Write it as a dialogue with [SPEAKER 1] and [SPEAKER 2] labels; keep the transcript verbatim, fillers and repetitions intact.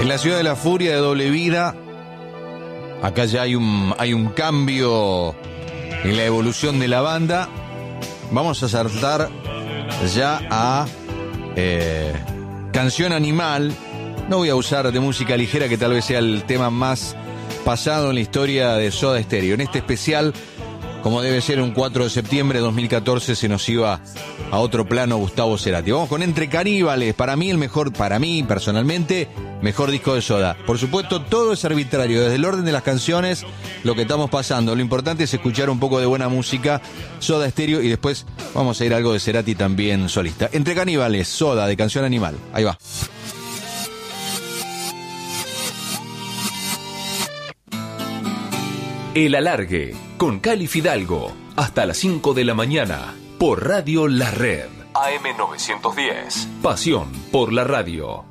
[SPEAKER 1] la ciudad de la furia de Doble Vida, acá ya hay un, hay un cambio en la evolución de la banda. Vamos a saltar ya a eh, Canción Animal. No voy a usar de música ligera, que tal vez sea el tema más pasado en la historia de Soda Stereo. En este especial, como debe ser un cuatro de septiembre de dos mil catorce, se nos iba a otro plano Gustavo Cerati. Vamos con Entre Caníbales, para mí el mejor, para mí personalmente, mejor disco de Soda. Por supuesto, todo es arbitrario, desde el orden de las canciones, lo que estamos pasando. Lo importante es escuchar un poco de buena música, Soda Stereo, y después vamos a ir a algo de Cerati también solista. Entre Caníbales, Soda, de Canción Animal. Ahí va.
[SPEAKER 2] El Alargue, con Cali Fidalgo, hasta las cinco de la mañana, por Radio La Red. A M novecientos diez, pasión por la radio.